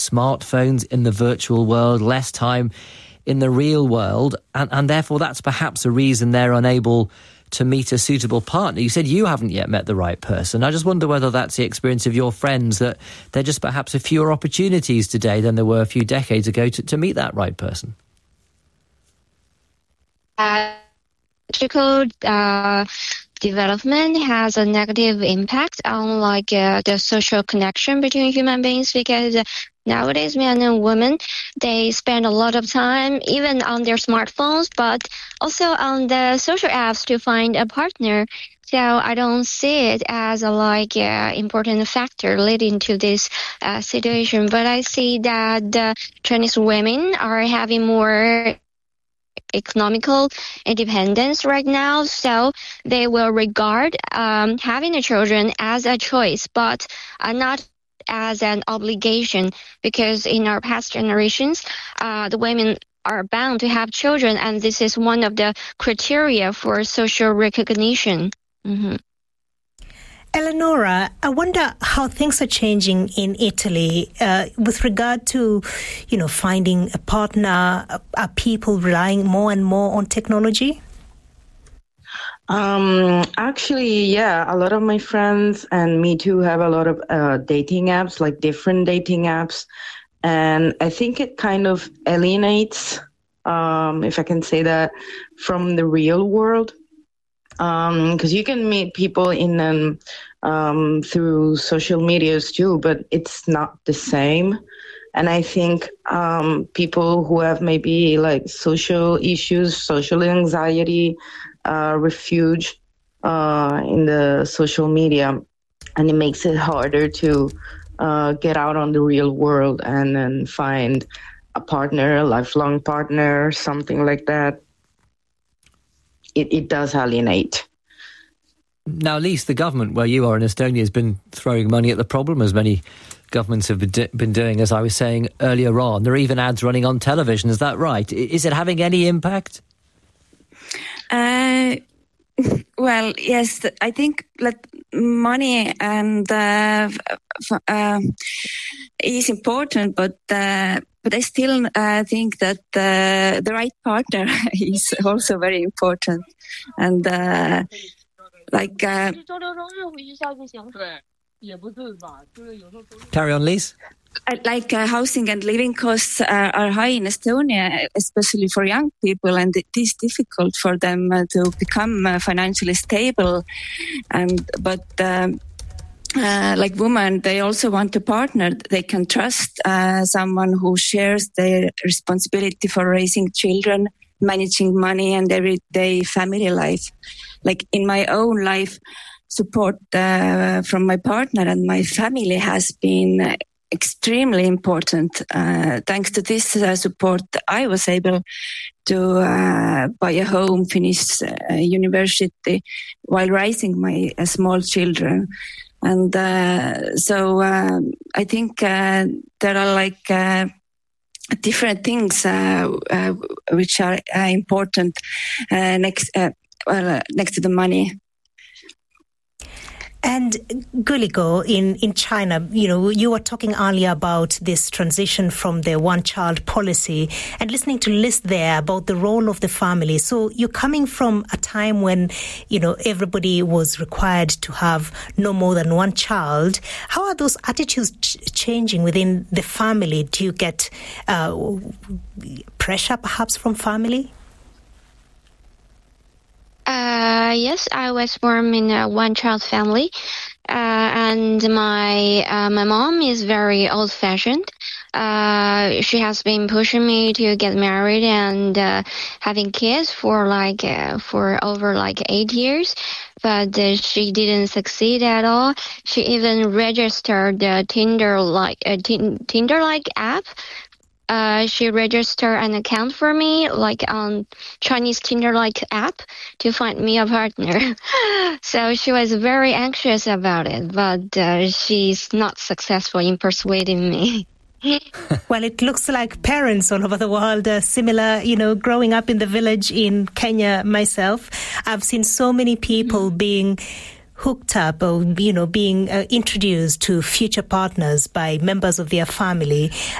smartphones in the virtual world, less time in the real world, and therefore that's perhaps a reason they're unable to meet a suitable partner. You said you haven't yet met the right person. I just wonder whether that's the experience of your friends, that there are just perhaps a fewer opportunities today than there were a few decades ago to meet that right person. Development has a negative impact on the social connection between human beings, because nowadays men and women, they spend a lot of time even on their smartphones, but also on the social apps to find a partner. So I don't see it as a important factor leading to this situation. But I see that the Chinese women are having more economical independence right now, so they will regard having a children as a choice, but not as an obligation, because in our past generations, the women are bound to have children, and this is one of the criteria for social recognition. Mm-hmm. Eleonora, I wonder how things are changing in Italy with regard to, finding a partner. Are people relying more and more on technology? Actually, yeah, a lot of my friends and me too have a lot of dating apps, like different dating apps. And I think it kind of alienates, if I can say that, from the real world. Because you can meet people in through social medias too, but it's not the same. And I think people who have maybe social issues, social anxiety, refuge in the social media, and it makes it harder to get out on the real world and then find a partner, a lifelong partner, something like that. It does alienate. Now, at least the government, where you are in Estonia, has been throwing money at the problem, as many governments have been doing, as I was saying earlier on. There are even ads running on television, is that right? Is it having any impact? Well, yes, I think money and is important, but I still think that the right partner is also very important. And Carry on, Lise. Housing and living costs are high in Estonia, especially for young people, and it is difficult for them to become financially stable. But women, they also want a partner they can trust, someone who shares their responsibility for raising children, managing money, and everyday family life. Like in my own life, support from my partner and my family has been extremely important. Thanks to this support, I was able to buy a home, finish university while raising my small children. And so I think there are different things which are important next to the money. And Guligo, in China, you were talking earlier about this transition from the one-child policy, and listening to Liz there about the role of the family. So you're coming from a time when, everybody was required to have no more than one child. How are those attitudes changing within the family? Do you get pressure perhaps from family? Yes, I was born in a one-child family, and my mom is very old-fashioned. She has been pushing me to get married and having kids for over 8 years, but she didn't succeed at all. She even registered the Tinder-like app. She registered an account for me, on Chinese Tinder-like app, to find me a partner. So she was very anxious about it, but she's not successful in persuading me. Well, it looks like parents all over the world are similar, growing up in the village in Kenya myself. I've seen so many people hooked up or, being introduced to future partners by members of their family,